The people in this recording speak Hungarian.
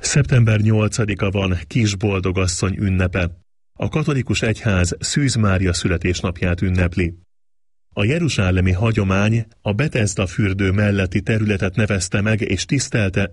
Szeptember 8-a van Kis Boldogasszony ünnepe. A katolikus egyház Szűz Mária születésnapját ünnepli. A jeruzsálemi hagyomány a Betesda fürdő melletti területet nevezte meg és tisztelte